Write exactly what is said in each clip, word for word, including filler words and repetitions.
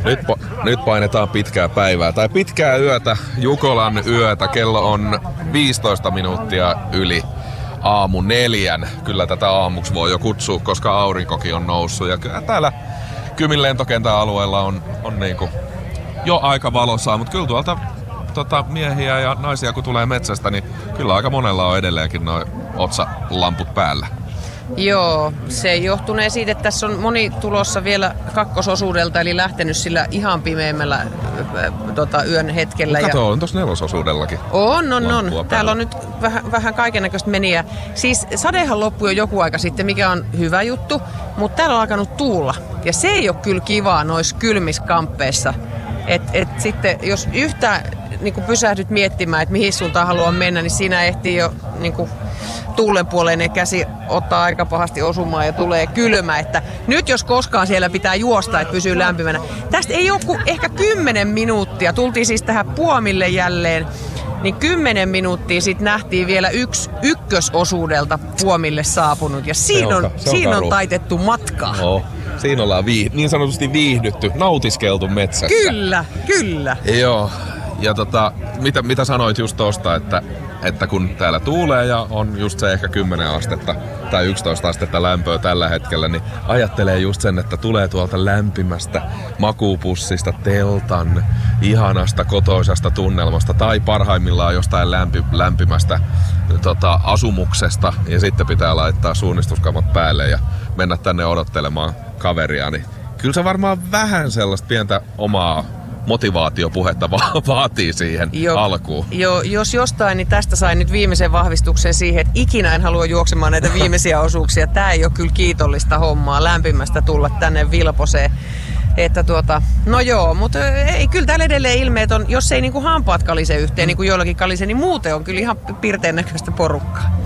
Nyt, nyt painetaan pitkää päivää, tai pitkää yötä, Jukolan yötä. Kello on viisitoista minuuttia yli aamu neljän. Kyllä tätä aamuksi voi jo kutsua, koska aurinkokin on noussut. Ja kyllä täällä Kymin lentokentän alueella on, on niinku jo aika valosaa, mutta kyllä tuolta tota, miehiä ja naisia kun tulee metsästä, niin kyllä aika monella on edelleenkin nuo otsalamput päällä. Joo, se johtunee siitä, että tässä on moni tulossa vielä kakkososuudelta, eli lähtenyt sillä ihan pimeimmällä äh, tota, yön hetkellä. Kato, ja... on tuossa nelososuudellakin. On, on, on. Täällä on nyt vähän, vähän kaikennäköistä meniä. Siis sadehan loppui jo joku aika sitten, mikä on hyvä juttu, mutta täällä on alkanut tuulla. Ja se ei ole kyllä kivaa noissa kylmissä kamppeissa. Et, et sitten jos yhtään niin pysähdyt miettimään, että mihin suuntaan haluaa mennä, niin siinä ehtii jo niin kuin tuulenpuoleinen käsi ottaa aika pahasti osumaan ja tulee kylmä. Että nyt jos koskaan siellä pitää juosta, että pysyy lämpimänä. Tästä ei ole kuin ehkä kymmenen minuuttia. Tultiin siis tähän Puomille jälleen. Niin kymmenen minuuttia sitten nähtiin vielä yksi ykkösosuudelta Puomille saapunut. Ja siinä on, on, siinä on taitettu matka. Oh. Siinä ollaan vii- niin sanotusti viihdytty, nautiskeltu metsässä. Kyllä, kyllä. Joo. Ja tota, mitä, mitä sanoit just tosta, että, että kun täällä tuulee ja on just se ehkä kymmenen astetta tai yksitoista astetta lämpöä tällä hetkellä, niin ajattelee just sen, että tulee tuolta lämpimästä makuupussista, teltan, ihanasta kotoisasta tunnelmasta tai parhaimmillaan jostain lämpi, lämpimästä tota, asumuksesta ja sitten pitää laittaa suunnistuskamat päälle ja mennä tänne odottelemaan kaveria, niin kyllä se varmaan vähän sellaista pientä omaa motivaatiopuhetta va- vaatii siihen jo, alkuun. Jo, jos jostain, niin tästä sain nyt viimeisen vahvistuksen siihen, että ikinä en halua juoksemaan näitä viimeisiä osuuksia. Tää ei ole kyllä kiitollista hommaa lämpimästä tulla tänne Vilposeen. Että tuota, no joo, mutta ei, kyllä täällä edelleen ilmeet on, jos ei niinku hampaat kalise yhteen, niin kuin joillakin kalise, niin muuten on kyllä ihan pirteen näköistä porukkaa.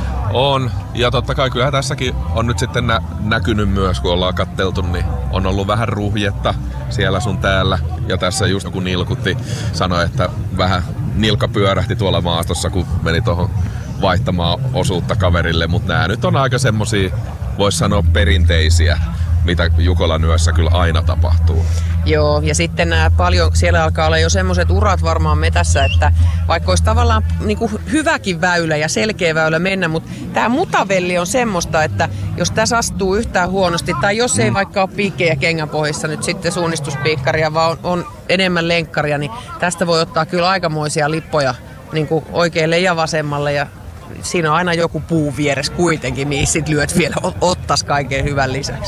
On, ja totta kai kyllähän tässäkin on nyt sitten nä- näkynyt myös, kun ollaan katteltu, niin on ollut vähän ruhjetta siellä sun täällä. Ja tässä just joku nilkutti, sanoi, että vähän nilkka pyörähti tuolla maastossa, kun meni tuohon vaihtamaan osuutta kaverille. Mutta nämä nyt on aika semmosia, voisi sanoa perinteisiä, mitä Jukolan yössä kyllä aina tapahtuu. Joo, ja sitten nämä paljon, siellä alkaa olla jo semmoiset urat varmaan metässä, että vaikka olisi tavallaan niin kuin hyväkin väylä ja selkeä väylä mennä, mutta tämä mutavelli on semmoista, että jos tässä astuu yhtään huonosti, tai jos ei mm. vaikka ole piikkejä kengänpohjissa nyt sitten suunnistuspiikkaria, vaan on, on enemmän lenkkaria, niin tästä voi ottaa kyllä aikamoisia lippoja niin kuin oikealle ja vasemmalle, ja siinä on aina joku puu vieressä kuitenkin, mihin sit lyöt vielä ottais kaiken hyvän lisäksi.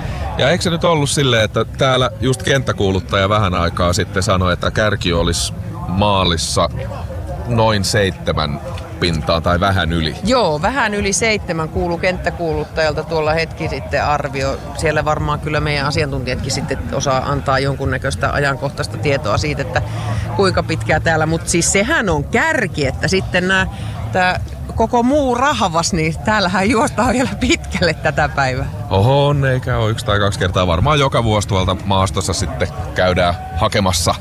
Ja eikö se nyt ollut silleen, että täällä just kenttäkuuluttaja vähän aikaa sitten sanoi, että kärki olisi maalissa noin seitsemän pintaa tai vähän yli? Joo, vähän yli seitsemän kuuluu kenttäkuuluttajalta tuolla hetki sitten arvio. Siellä varmaan kyllä meidän asiantuntijatkin sitten osaa antaa jonkunnäköistä ajankohtaista tietoa siitä, että kuinka pitkää täällä. Mutta siis sehän on kärki, että sitten nämä tää koko muu rahavas, niin täällähän juostaan vielä pitkälle tätä päivää. Oho, on, eikä ole yksi tai kaksi kertaa. Varmaan joka vuosi tuolta maastossa sitten käydään hakemassa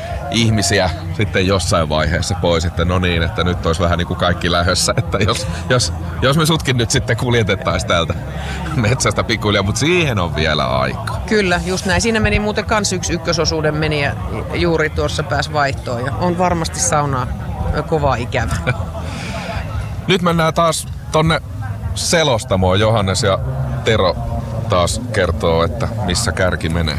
ihmisiä sitten jossain vaiheessa pois, että no niin, että nyt olisi vähän niin kuin kaikki lähdössä, että jos, jos, jos me sutkin nyt sitten kuljetettaisiin täältä metsästä pikkuhiljaa, mutta siihen on vielä aika. Kyllä, just näin. Siinä meni muuten kans yksi ykkösosuuden meni ja juuri tuossa pääsi vaihtoon ja on varmasti saunaa kovaa ikävä. Nyt mennään taas tonne selostamoon. Johannes ja Tero taas kertoo, että missä kärki menee.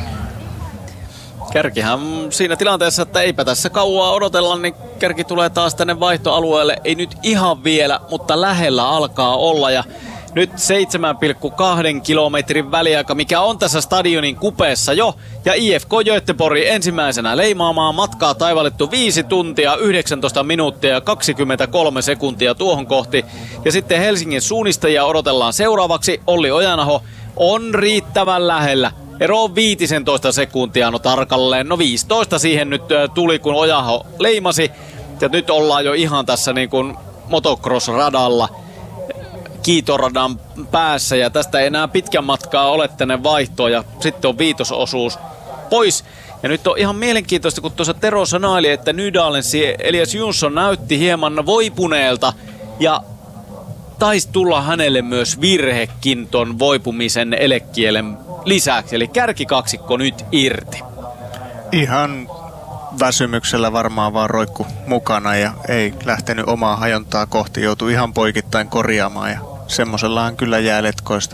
Kärkihän siinä tilanteessa, että eipä tässä kauaa odotella, niin kärki tulee taas tänne vaihtoalueelle. Ei nyt ihan vielä, mutta lähellä alkaa olla. Ja nyt seitsemän pilkku kaksi kilometrin väliaika, mikä on tässä stadionin kupeessa jo. Ja I F K Göteborg ensimmäisenä leimaamaan matkaa taivallettu viisi tuntia, yhdeksäntoista minuuttia ja kaksikymmentäkolme sekuntia tuohon kohti. Ja sitten Helsingin suunnistajia odotellaan seuraavaksi. Olli Ojanaho on riittävän lähellä. Ero on viisitoista sekuntia, no tarkalleen, no viisitoista siihen nyt tuli, kun Ojanaho leimasi. Ja nyt ollaan jo ihan tässä niin kuin motocross-radalla. Kiitoradan päässä ja tästä ei enää pitkän matkaa ole tänne vaihtoon ja sitten on viitososuus pois. Ja nyt on ihan mielenkiintoista, kun tuossa Tero sanaili, että Nydalensi Elias Jonsson näytti hieman voipuneelta ja taisi tulla hänelle myös virhekin ton voipumisen elekielen lisäksi. Eli kärkikaksikko nyt irti. Ihan väsymyksellä varmaan vaan roikku mukana ja ei lähtenyt omaa hajontaa kohti, joutui ihan poikittain korjaamaan ja semmoisellahan kyllä jää letkoista.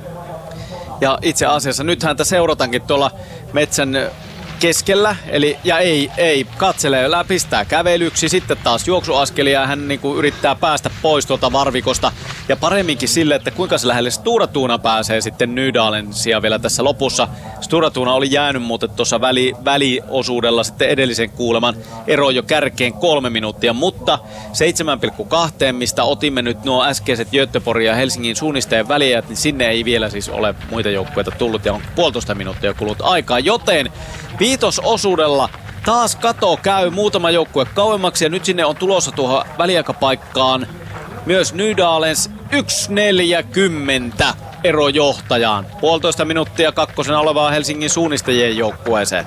Ja itse asiassa nyt häntä seuratankin tuolla metsän keskellä, eli ja ei, ei katsele, pistää kävelyksi, sitten taas juoksuaskelia, hän niinku yrittää päästä pois tuolta varvikosta ja paremminkin sille, että kuinka se lähelle Stura Thuna pääsee sitten Nydalensia vielä tässä lopussa. Stura Thuna oli jäänyt muuten tuossa väli, väliosuudella sitten edellisen kuuleman ero jo kärkeen kolme minuuttia, mutta seitsemän pilkku kaksi, mistä otimme nyt nuo äskeiset Göteborgin ja Helsingin suunnisteen väliä, niin sinne ei vielä siis ole muita joukkueita tullut ja on puolitoista minuuttia kulunut aikaa, joten viitososuudella taas kato käy muutama joukkue kauemmaksi ja nyt sinne on tulossa tuohon väliaikapaikkaan myös Nydalens yksi neljäkymmentä ero johtajaan. Puolitoista minuuttia kakkosena olevaa Helsingin suunnistajien joukkueeseen.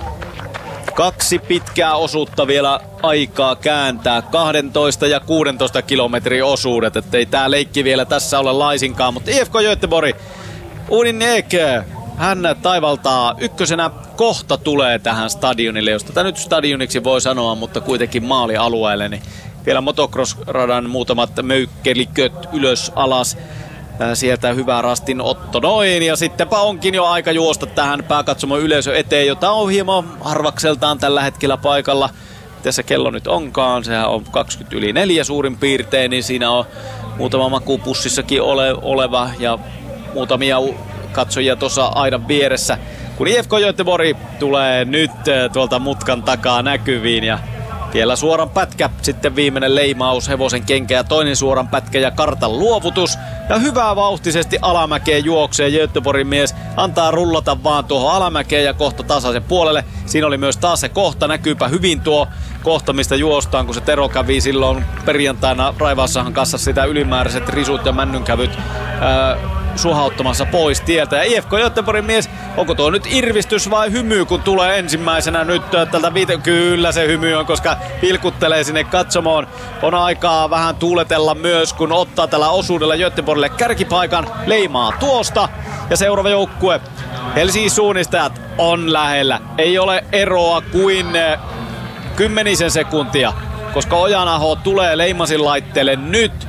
Kaksi pitkää osuutta vielä aikaa kääntää. kaksitoista ja kuusitoista kilometrin osuudet, ettei tää leikki vielä tässä ole laisinkaan. Mutta I F K Göteborg, Unin Eke, hän taivaltaa ykkösenä, kohta tulee tähän stadionille, josta tämä nyt stadioniksi voi sanoa, mutta kuitenkin maalialueelle. Niin vielä motocross-radan muutamat möykkeliköt ylös alas. Sieltä hyvä rastin otto noin ja sittenpä onkin jo aika juosta tähän pääkatsomon yleisö eteen, jota on hieman harvakseltaan tällä hetkellä paikalla. Tässä kello nyt onkaan, sehän on kaksikymmentä yli neljä suurin piirtein, niin siinä on muutama makupussissakin ole, oleva ja muutamia katsojia tuossa aidan vieressä. Kun I F K Göteborg tulee nyt tuolta mutkan takaa näkyviin ja vielä suoran pätkä, sitten viimeinen leimaus, hevosen kenkä ja toinen suoran pätkä ja kartan luovutus. Ja hyvää vauhtisesti alamäkeen juoksee Göteborgin mies, antaa rullata vaan tuohon alamäkeen ja kohta tasaisen puolelle. Siinä oli myös taas se kohta, näkyypä hyvin tuo kohta, mistä juostaan, kun se Tero kävi silloin perjantaina Raivaassahan kassassa sitä ylimääräiset risut ja männynkävyt ää, suhauttamassa pois tieltä. Ja I F K Göteborgin mies, onko tuo nyt irvistys vai hymy, kun tulee ensimmäisenä nyt tältä viite... Kyllä se hymy on, koska pilkuttelee sinne katsomoon. On aikaa vähän tuuletella myös, kun ottaa tällä osuudella Göteborgille kärkipaikan, leimaa tuosta. Ja seuraava joukkue, Helsingin suunnistajat, on lähellä. Ei ole eroa kuin kymmenisen sekuntia, koska Ojanaho tulee Leimasin laitteelle nyt.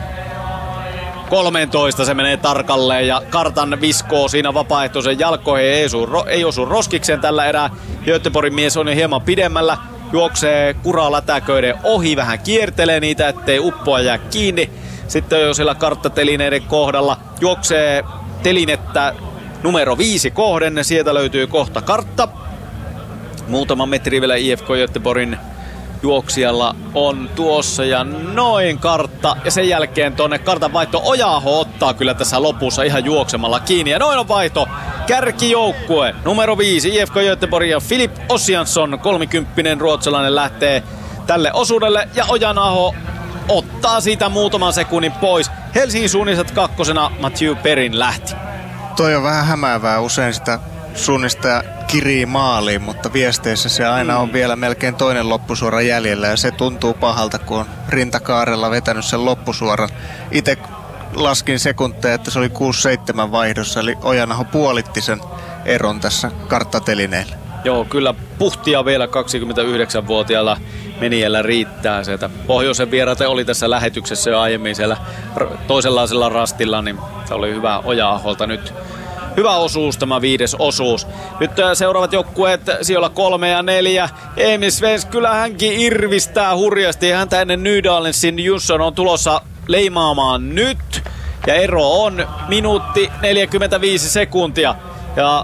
kolmetoista se menee tarkalleen ja kartan viskoo siinä vapaaehtoisen jalkoihin. Ei osu, ei osu roskikseen tällä erää. Göteborgin mies on jo hieman pidemmällä. Juoksee kuralätäköiden ohi, vähän kiertelee niitä, ettei uppoa jää kiinni. Sitten jo siellä karttatelineiden kohdalla juoksee telinettä numero viisi kohden. Sieltä löytyy kohta kartta. Muutama metri vielä I F K Göteborgin juoksijalla on tuossa ja noin kartta. Ja sen jälkeen tonne kartan vaihto Ojaho ottaa kyllä tässä lopussa ihan juoksemalla kiinni. Ja noin on vaihto. Kärkijoukkue numero viisi I F K Göteborg ja Filip Ossiansson, kolmikymppinen ruotsalainen, lähtee tälle osuudelle. Ja Ojanaho ottaa siitä muutaman sekunnin pois. Helsingin suunnistajat kakkosena Mathieu Perin lähti. Toi on vähän hämäävää, usein sitä suunnistaja kirii maaliin, mutta viesteissä se aina on vielä melkein toinen loppusuora jäljellä ja se tuntuu pahalta, kun on rintakaarella vetänyt sen loppusuoran. Itse laskin sekunteja, että se oli kuusi seitsemän vaihdossa, eli Ojanaho puolitti sen eron tässä karttatelineellä. Joo, kyllä puhtia vielä kaksikymmentäyhdeksänvuotiaalla menijällä riittää sieltä. Pohjoisen vieraita oli tässä lähetyksessä jo aiemmin siellä toisenlaisella rastilla, niin se oli hyvä Oja-aholta nyt. Hyvä osuus, tämä viides osuus. Nyt seuraavat joukkueet sijoilla kolme ja neljä. Emil Svensk, kyllä hänkin irvistää hurjasti. Häntä ennen Nydalensin Jusson on tulossa leimaamaan nyt. Ja ero on minuutti neljäkymmentäviisi sekuntia. Ja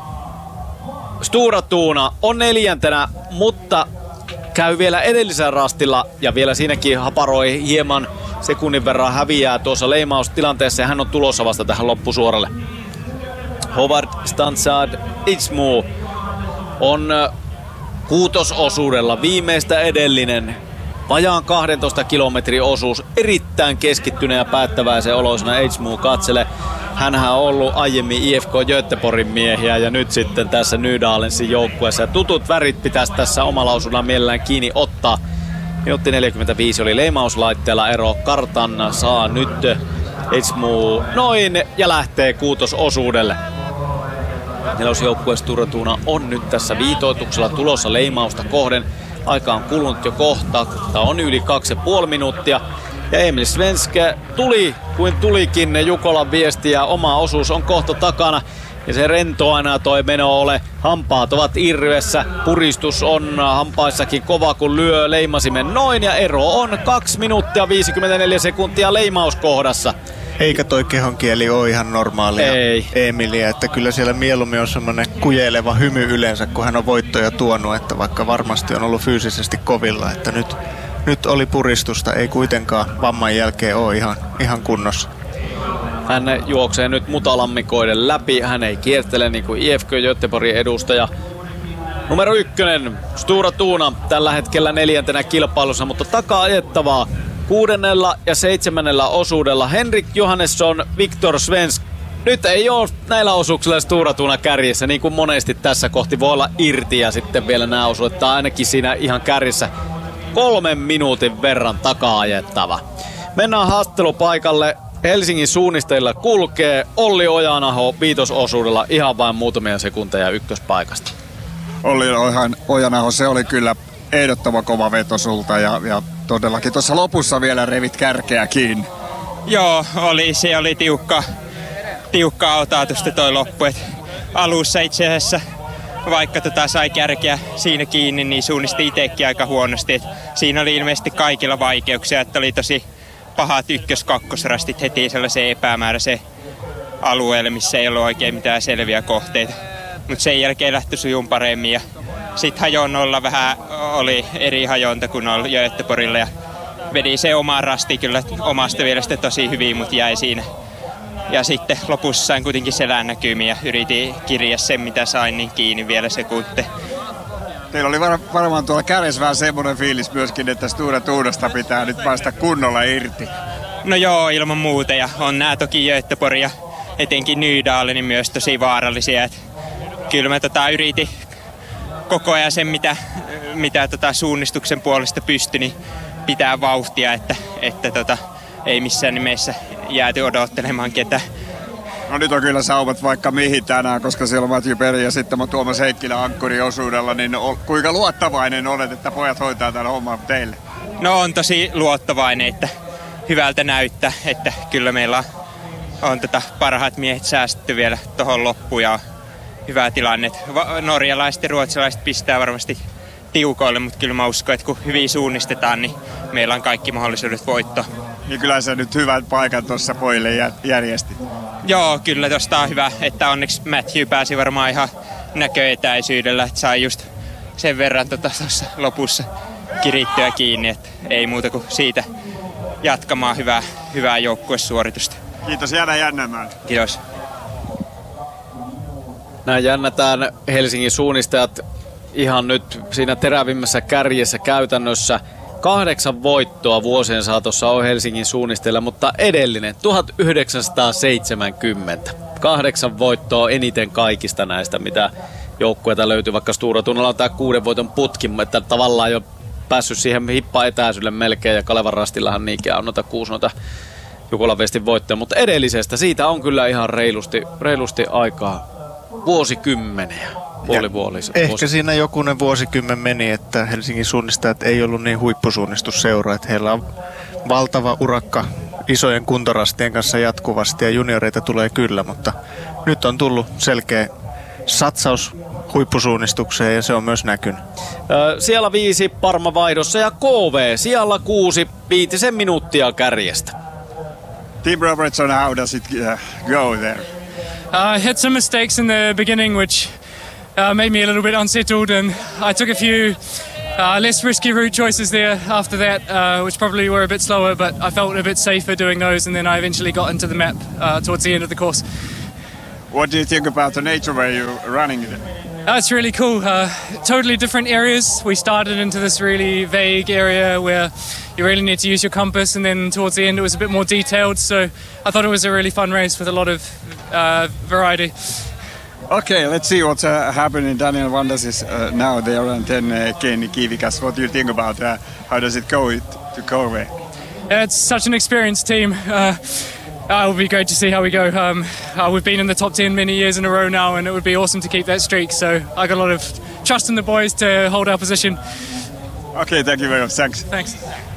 Stura Thuna on neljäntenä, mutta käy vielä edellisellä rastilla. Ja vielä siinäkin haparoi hieman sekunnin verran, häviää tuossa leimaustilanteessa. Ja hän on tulossa vasta tähän loppusuoralle. Howard Stansad Itzmu on kuutososuudella viimeistä edellinen. Vajaan kahdentoista kilometrin osuus. Erittäin keskittyneen ja päättäväisen oloisena Itzmu katsele. Hänhän on ollut aiemmin I F K Göteborgin miehiä ja nyt sitten tässä Nydalensin joukkueessa. Tutut värit pitäisi tässä omalla osuudella mielellään kiinni ottaa. Minuutti neljäkymmentäviisi oli leimauslaitteella ero. Kartan saa nyt Itzmu noin ja lähtee kuutososuudelle. Nelosjoukkue Stora Tuna on nyt tässä viitoituksella tulossa leimausta kohden. Aika on kulunut jo kohta. Tämä on yli kaksi ja puoli minuuttia. Ja Emil Svenske tuli kuin tulikin Jukolan viestiä. Oma osuus on kohta takana. Ja se rento aina toi meno ole. Hampaat ovat irvessä. Puristus on hampaissakin kova kun lyö leimasimen noin. Ja ero on kaksi minuuttia viisikymmentäneljä sekuntia leimauskohdassa. Eikä toi kehonkieli ole ihan normaalia Ei. Emilia, että kyllä siellä mieluummin on semmoinen kujeileva hymy yleensä, kun hän on voittoja tuonut, että vaikka varmasti on ollut fyysisesti kovilla, että nyt, nyt oli puristusta, ei kuitenkaan vamman jälkeen ole ihan, ihan kunnossa. Hän juoksee nyt mutalammikoiden läpi, hän ei kiertele niin kuin I F K Göteborgin edustaja. Numero ykkönen, Stora Tuna, tällä hetkellä neljäntenä kilpailussa, mutta takaa ajettavaa. Kuudennella ja seitsemännellä osuudella Henrik Johannesson, Viktor Svensk. Nyt ei ole näillä osuuksilla Stora Tuna kärjessä, niin kuin monesti tässä kohti voi olla irti ja sitten vielä nämä osuudet, tai ainakin siinä ihan kärjessä kolmen minuutin verran takaa ajettava. Mennään haastattelupaikalle. Helsingin suunnistajilla kulkee Olli Ojanaho viitososuudella ihan vain muutamia sekunteja ykköspaikasta. Olli Ojanaho, se oli kyllä ehdottoman kova veto sulta ja, ja todellakin tuossa lopussa vielä revit kärkeä kiinni. Joo, oli, se oli tiukka, tiukka autautusta toi loppu. Et alussa itse asiassa, vaikka tota sai kärkeä siinä kiinni, niin suunnisti itsekin aika huonosti. Et siinä oli ilmeisesti kaikilla vaikeuksia, että oli tosi pahat ykkös-kakkosrastit heti sellaiseen epämääräiseen alueelle, missä ei ollut oikein mitään selviä kohteita. Mutta sen jälkeen lähti sujun paremmin ja sitten hajonnolla vähän oli eri hajonta kuin oli Göteborgilla ja vedi se oma rasti kyllä omasta mielestä tosi hyvin, mutta jäi siinä. Ja sitten lopussa sain kuitenkin selän näkymiä ja yritin kirjaa sen mitä sain niin kiinni vielä sekunti. Teillä oli var- varmaan tuolla kärjessä vähän semmoinen fiilis myöskin, että Stora Tunasta pitää nyt päästä kunnolla irti. No joo, ilman muuta ja on nää toki Göteborg ja etenkin Nydalen niin myös tosi vaarallisia. Et kyllä mä tota yritin koko ajan sen, mitä, mitä tota suunnistuksen puolesta pystyi, niin pitää vauhtia, että, että tota, ei missään nimessä jääty odottelemaan ketään. No nyt on kyllä saumat vaikka mihin tänään, koska siellä on Matthew Perry ja sitten Tuomas Heikkilä ankkuriosuudella, niin kuinka luottavainen olet, että pojat hoitaa tämän homman teille? No on tosi luottavainen, että hyvältä näyttää, että kyllä meillä on, on tota parhaat miehet säästetty vielä tuohon loppuun ja hyvä tilanne. Norjalaiset ja ruotsalaiset pistää varmasti tiukoille, mutta kyllä mä uskon, että kun hyvin suunnistetaan, niin meillä on kaikki mahdollisuudet voittaa. Niin kyllä sä nyt hyvän paikan tuossa pojille järjesti. Joo, kyllä tosta on hyvä, että onneksi Matthew pääsi varmaan ihan näköetäisyydellä, että sai just sen verran tuossa tota, lopussa kirittyä kiinni, että ei muuta kuin siitä jatkamaan hyvää, hyvää joukkuesuoritusta. Kiitos, jäädä jännämään. Kiitos. Näin jännätään Helsingin suunnistajat ihan nyt siinä terävimmässä kärjessä käytännössä. Kahdeksan voittoa vuosien saatossa on Helsingin suunnistajilla, mutta edellinen tuhatyhdeksänsataaseitsemänkymmentä. Kahdeksan voittoa eniten kaikista näistä, mitä joukkueita löytyy, vaikka Stora Tunalla on tämä kuuden voiton putki, että tavallaan jo päässyt siihen hippa-etäisyydelle melkein, ja Kalevan rastillahan niinkään on noita kuusi noita Jukolan Vestin voittoja, mutta edellisestä siitä on kyllä ihan reilusti, reilusti aikaa, vuosikymmeniä. Puolivuolisa. Ehkä vuosi. siinä jokunen vuosikymmen meni, että Helsingin suunnistajat ei ollut niin huippusuunnistusseura, että heillä on valtava urakka isojen kuntorastien kanssa jatkuvasti ja junioreita tulee kyllä, mutta nyt on tullut selkeä satsaus huippusuunnistukseen ja se on myös näkynyt. Öö, siellä viisi Parma vaihdossa ja K V siellä kuusi viitisen minuuttia kärjestä. Tim Robertson, how does it uh, go there? Uh, I had some mistakes in the beginning which uh, made me a little bit unsettled, and I took a few uh, less risky route choices there after that, uh, which probably were a bit slower, but I felt a bit safer doing those, and then I eventually got into the map uh, towards the end of the course. What do you think about the nature where you're running there? Uh, it's really cool. Uh, totally different areas. We started into this really vague area where you really need to use your compass, and then towards the end it was a bit more detailed, so I thought it was a really fun race with a lot of uh, variety. Okay, let's see what's uh, happening. Daniel Vandas is uh, now there, and then uh, Kenny Kivikas. What do you think about uh, how does it go to Kobe? It's such an experienced team. Uh, uh, it would be great to see how we go. Um, uh, we've been in the top ten many years in a row now, and it would be awesome to keep that streak. So I got a lot of trust in the boys to hold our position. Okay, thank you very much. Thanks. Thanks.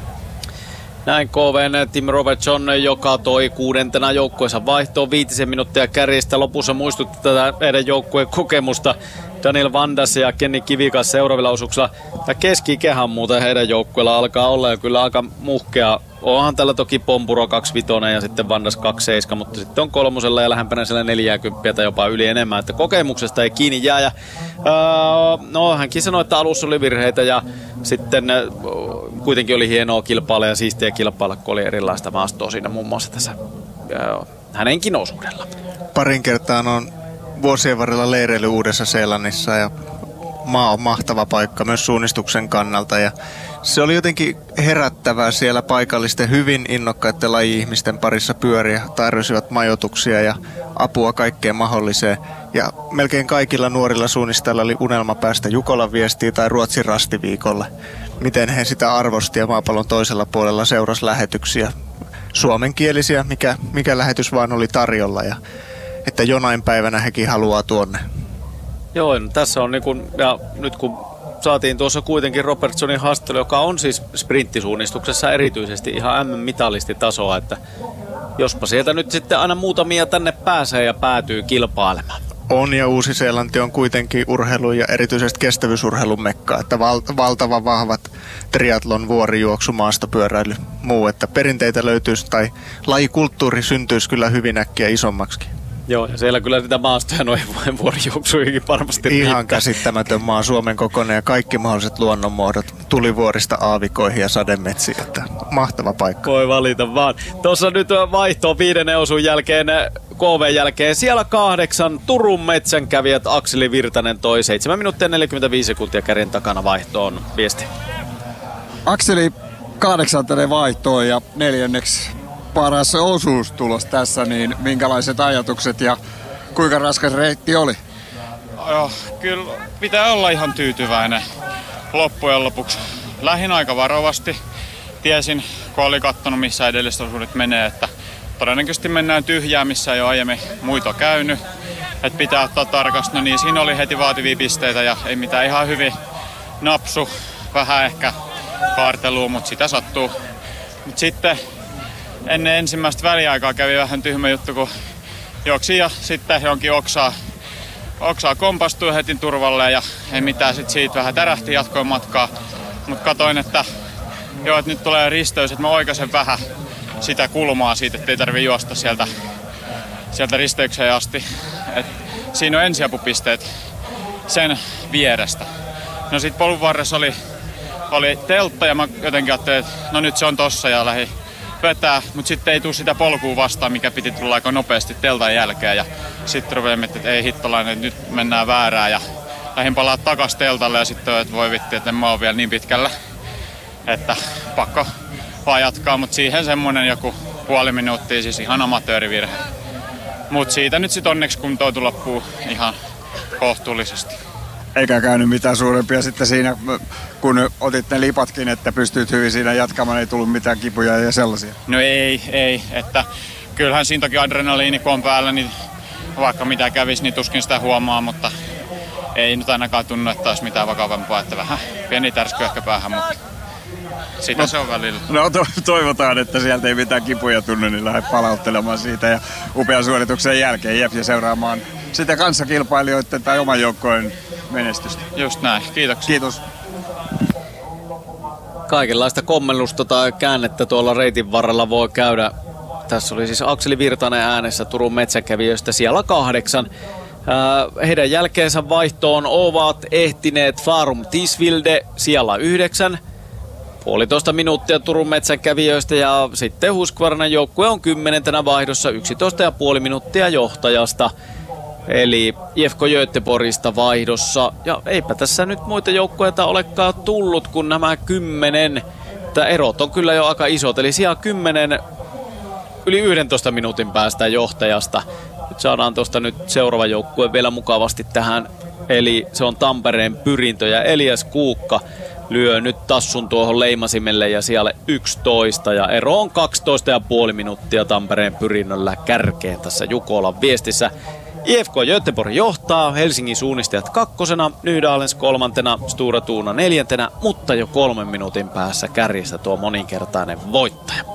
Näin K V:n Tim Robertson, joka toi kuudentena joukkueensa vaihtoon viitisen minuuttia kärjestä. Lopussa muistutti tätä meidän joukkueen kokemusta Daniel Vandas ja Kenny Kivikas seuraavilla osuuksilla. Tämä keski-ikähän muuten heidän joukkueella alkaa olla jo kyllä aika muhkea. Onhan tällä toki Pompuro kaksivitonen ja sitten Vandas kaksiseitsemän, mutta sitten on kolmosella ja lähempänä siellä neljäkymmentä tai jopa yli enemmän, että kokemuksesta ei kiinni jää. Ja, ää, no hänkin sanoi, että alussa oli virheitä ja sitten ää, kuitenkin oli hienoa kilpailla ja siistiä kilpailla, kun oli erilaista maastoa siinä muun muassa tässä ää, hänenkin osuudella. Parin kertaan on vuosien varrella leireily Uudessa-Seelannissa ja maa on mahtava paikka myös suunnistuksen kannalta ja se oli jotenkin herättävää siellä paikallisten hyvin innokkaiden laji-ihmisten parissa pyöriä, tarjosivat majoituksia ja apua kaikkeen mahdolliseen. Ja melkein kaikilla nuorilla suunnistajilla oli unelma päästä Jukolan viestiin tai Ruotsin rastiviikolle. Miten he sitä arvosti ja maapallon toisella puolella seurasi lähetyksiä. Suomenkielisiä, mikä, mikä lähetys vaan oli tarjolla ja että jonain päivänä hekin haluaa tuonne. Joo, no tässä on niin kun, ja nyt kun saatiin tuossa kuitenkin Robertsonin haastattelu, joka on siis sprinttisuunnistuksessa erityisesti ihan M-mitallistitasoa, että jospa sieltä nyt sitten aina muutamia tänne pääsee ja päätyy kilpailemaan. On ja Uusi-Seelanti on kuitenkin urheilu ja erityisesti kestävyysurheilun mekka, että val- valtavan vahvat triathlon, vuorijuoksu, maastopyöräily, muu, että perinteitä löytyisi tai lajikulttuuri syntyisi kyllä hyvin äkkiä isommaksikin. Joo, ja siellä kyllä niitä maastoja noin vuorijuoksuihin varmasti ihan riittää. Käsittämätön maa, Suomen kokoinen ja kaikki mahdolliset luonnonmuodot, tulivuorista aavikoihin ja sademetsiin, että mahtava paikka. Voi valita vaan. Tuossa nyt vaihto viidennen osun jälkeen, K V jälkeen, siellä kahdeksan Turun metsänkävijät Akseli Virtanen toi seitsemän minuuttia neljäkymmentäviisi sekuntia kärjen takana vaihtoon. Viesti. Akseli kahdeksanteneen vaihtoon ja neljänneksi paras osuus tulos tässä, niin minkälaiset ajatukset ja kuinka raskas reitti oli? Joo, kyllä pitää olla ihan tyytyväinen loppujen lopuksi. Lähin aika varovasti. Tiesin, kun oli kattonut missä edelliset osuudet menee, että todennäköisesti mennään tyhjää, missä ei ole aiemmin muita käynyt. Että pitää ottaa tarkasti. No niin, siinä oli heti vaativia pisteitä ja ei mitään, ihan hyvin napsu. Vähän ehkä kaartelua, mutta sitä sattuu. Mut sitten ennen ensimmäistä väliaikaa kävi vähän tyhmä juttu, kun juoksi ja sitten jonkin oksaa, oksaa kompastui heti turvalle ja ei mitään, sitten siitä vähän tärähti jatkoin matkaa. Mutta katoin, että joo, että nyt tulee risteys, että mä oikaisen vähän sitä kulmaa siitä, ettei tarvi juosta sieltä, sieltä risteykseen asti. Et siinä on ensiapupisteet sen vierestä. No sit polun varressa oli, oli teltta ja mä jotenkin ajattelin, että no nyt se on tossa ja lähdin vetää, mutta sitten ei tule sitä polkua vastaan, mikä piti tulla aika nopeasti teltan jälkeen. Ja sitten rupeaa miettimään, että ei hittolainen, että nyt mennään väärään. Ja lähdin palaa takas teltalle ja sitten että voi vitti, että en mä oon vielä niin pitkällä. Että pakko vaan jatkaa, mutta siihen semmonen joku puoli minuuttia, siis ihan amatöörivirhe. Mutta siitä nyt sitten onneksi kuntoutu loppuu ihan kohtuullisesti. Eikä käynyt mitään suurempia sitten siinä, kun otit ne lipatkin, että pystyt hyvin siinä jatkamaan, ei tullut mitään kipuja ja sellaisia? No ei, ei. Että kyllähän siinä toki adrenaliini kun on päällä, niin vaikka mitä kävisi, niin tuskin sitä huomaa, mutta ei nyt ainakaan tunnu, että olisi mitään vakavampaa, että vähän pieni tärsky ehkä päähän, mutta sitä no, se on välillä. No to- toivotaan, että sieltä ei mitään kipuja tunnu, niin lähde palauttelemaan siitä ja upean suorituksen jälkeen jep ja seuraamaan sitä kanssakilpailijoiden tai oman joukkojen menestystä. Just näin, kiitoksia. Kiitos. Kaikenlaista kommellusta tai käännettä tuolla reitin varrella voi käydä. Tässä oli siis Akseli Virtanen äänessä Turun metsänkävijöistä siellä kahdeksan. Heidän jälkeensä vaihtoon ovat ehtineet Farum Tisvilde siellä yhdeksän. Puolitoista minuuttia Turun metsänkävijöistä ja sitten Husqvarnan joukkue on kymmenentenä vaihdossa yksitoista ja puoli minuuttia johtajasta. Eli I F K Göteborgista vaihdossa. Ja eipä tässä nyt muita joukkueita olekaan tullut kuin nämä kymmenen. Tämä erot on kyllä jo aika isot. Eli siellä kymmenen yli yhdentoista minuutin päästä johtajasta. Nyt saadaan tuosta nyt seuraava joukkue vielä mukavasti tähän. Eli se on Tampereen Pyrintö ja Elias Kuukka lyö nyt tassun tuohon leimasimelle ja siellä yksitoista ja ero on kaksitoista pilkku viisi minuuttia Tampereen Pyrinnöllä kärkeen tässä Jukolan viestissä. I F K Göteborg johtaa, Helsingin suunnistajat kakkosena, Nydalens kolmantena, Stura Tuuna neljäntenä, mutta jo kolmen minuutin päässä kärjessä tuo moninkertainen voittaja.